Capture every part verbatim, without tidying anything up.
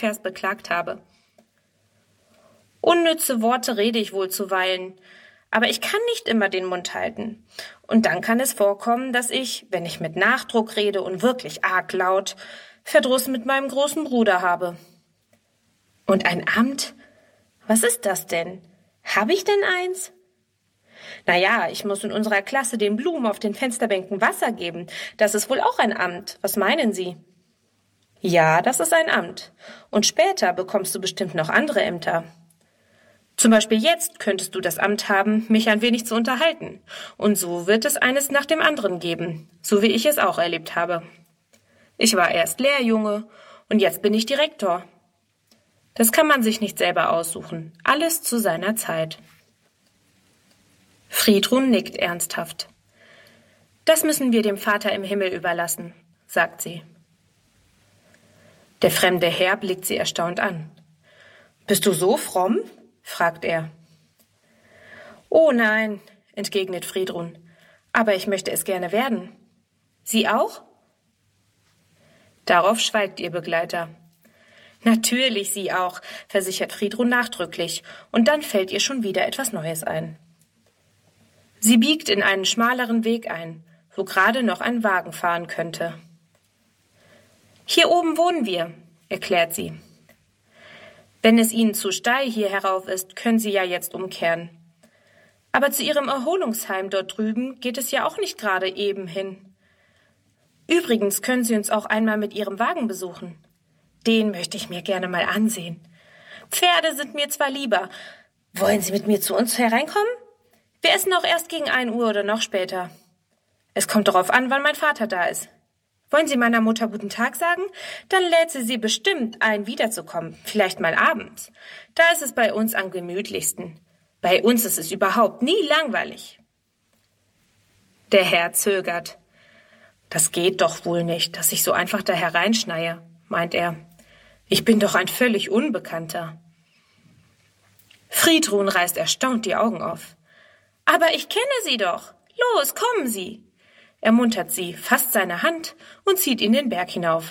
Bibelvers beklagt habe. Unnütze Worte rede ich wohl zuweilen, aber ich kann nicht immer den Mund halten. Und dann kann es vorkommen, dass ich, wenn ich mit Nachdruck rede und wirklich arg laut, Verdruss mit meinem großen Bruder habe. Und ein Amt? Was ist das denn? Habe ich denn eins? Naja, ich muss in unserer Klasse den Blumen auf den Fensterbänken Wasser geben. Das ist wohl auch ein Amt. Was meinen Sie? Ja, das ist ein Amt. Und später bekommst du bestimmt noch andere Ämter. Zum Beispiel jetzt könntest du das Amt haben, mich ein wenig zu unterhalten. Und so wird es eines nach dem anderen geben, so wie ich es auch erlebt habe. Ich war erst Lehrjunge und jetzt bin ich Direktor. Das kann man sich nicht selber aussuchen. Alles zu seiner Zeit. Friedrun nickt ernsthaft. Das müssen wir dem Vater im Himmel überlassen, sagt sie. Der fremde Herr blickt sie erstaunt an. Bist du so fromm? Fragt er. Oh nein, entgegnet Friedrun, aber ich möchte es gerne werden. Sie auch? Darauf schweigt ihr Begleiter. Natürlich Sie auch, versichert Friedrun nachdrücklich, und dann fällt ihr schon wieder etwas Neues ein. Sie biegt in einen schmaleren Weg ein, wo gerade noch ein Wagen fahren könnte. Hier oben wohnen wir, erklärt sie. Wenn es Ihnen zu steil hier herauf ist, können Sie ja jetzt umkehren. Aber zu Ihrem Erholungsheim dort drüben geht es ja auch nicht gerade eben hin. Übrigens können Sie uns auch einmal mit Ihrem Wagen besuchen. Den möchte ich mir gerne mal ansehen. Pferde sind mir zwar lieber. Wollen Sie mit mir zu uns hereinkommen? Wir essen auch erst gegen ein Uhr oder noch später. Es kommt darauf an, wann mein Vater da ist. Wollen Sie meiner Mutter guten Tag sagen? Dann lädt sie Sie bestimmt ein, wiederzukommen. Vielleicht mal abends. Da ist es bei uns am gemütlichsten. Bei uns ist es überhaupt nie langweilig. Der Herr zögert. Das geht doch wohl nicht, dass ich so einfach da hereinschneie, meint er. Ich bin doch ein völlig Unbekannter. Friedrun reißt erstaunt die Augen auf. Aber ich kenne Sie doch. Los, kommen Sie. Er muntert sie, fasst seine Hand und zieht ihn den Berg hinauf.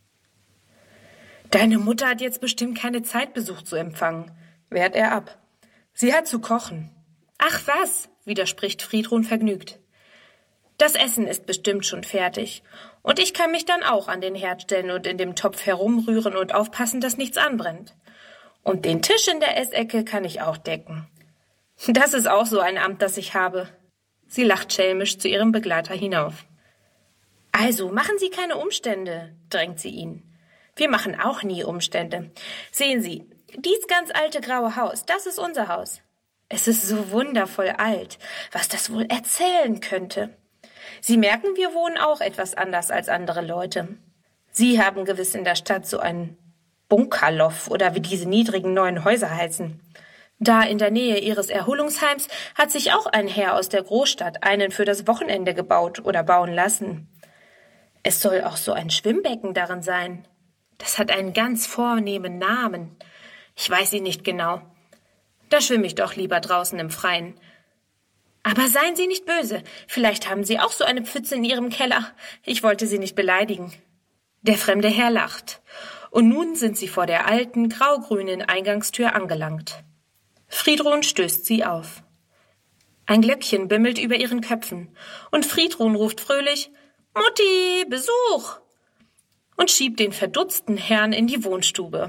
Deine Mutter hat jetzt bestimmt keine Zeit, Besuch zu empfangen, wehrt er ab. Sie hat zu kochen. Ach was, widerspricht Friedrun vergnügt. Das Essen ist bestimmt schon fertig. Und ich kann mich dann auch an den Herd stellen und in dem Topf herumrühren und aufpassen, dass nichts anbrennt. Und den Tisch in der Essecke kann ich auch decken. Das ist auch so ein Amt, das ich habe. Sie lacht schelmisch zu ihrem Begleiter hinauf. Also, machen Sie keine Umstände, drängt sie ihn. Wir machen auch nie Umstände. Sehen Sie, dies ganz alte graue Haus, das ist unser Haus. Es ist so wundervoll alt, was das wohl erzählen könnte. Sie merken, wir wohnen auch etwas anders als andere Leute. Sie haben gewiss in der Stadt so ein Bunkerloff oder wie diese niedrigen neuen Häuser heißen. Da in der Nähe ihres Erholungsheims hat sich auch ein Herr aus der Großstadt einen für das Wochenende gebaut oder bauen lassen. Es soll auch so ein Schwimmbecken darin sein. Das hat einen ganz vornehmen Namen. Ich weiß ihn nicht genau. Da schwimme ich doch lieber draußen im Freien. Aber seien Sie nicht böse. Vielleicht haben Sie auch so eine Pfütze in Ihrem Keller. Ich wollte Sie nicht beleidigen. Der fremde Herr lacht. Und nun sind sie vor der alten, graugrünen Eingangstür angelangt. Friedrun stößt sie auf. Ein Glöckchen bimmelt über ihren Köpfen und Friedrun ruft fröhlich, »Mutti, Besuch!« und schiebt den verdutzten Herrn in die Wohnstube.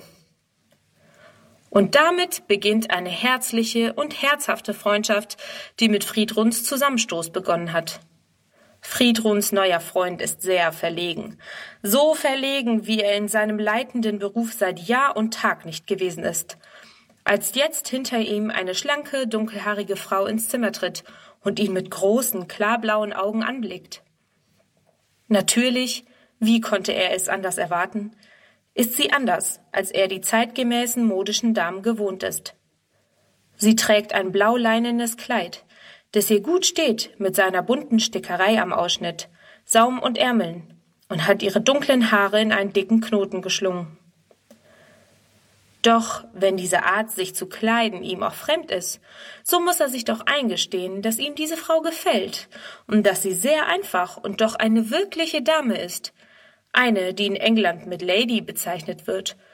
Und damit beginnt eine herzliche und herzhafte Freundschaft, die mit Friedruns Zusammenstoß begonnen hat. Friedruns neuer Freund ist sehr verlegen, so verlegen, wie er in seinem leitenden Beruf seit Jahr und Tag nicht gewesen ist, als jetzt hinter ihm eine schlanke, dunkelhaarige Frau ins Zimmer tritt und ihn mit großen, klarblauen Augen anblickt. Natürlich, wie konnte er es anders erwarten, ist sie anders, als er die zeitgemäßen modischen Damen gewohnt ist. Sie trägt ein blauleinenes Kleid, das ihr gut steht mit seiner bunten Stickerei am Ausschnitt, Saum und Ärmeln, und hat ihre dunklen Haare in einen dicken Knoten geschlungen. Doch wenn diese Art, sich zu kleiden, ihm auch fremd ist, so muss er sich doch eingestehen, dass ihm diese Frau gefällt und dass sie sehr einfach und doch eine wirkliche Dame ist, eine, die in England mit Lady bezeichnet wird